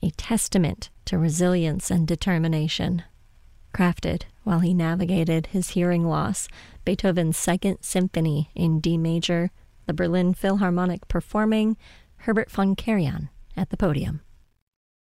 a testament to resilience and determination. Crafted while he navigated his hearing loss, Beethoven's Second Symphony in D major, the Berlin Philharmonic performing Herbert von Karajan at the podium.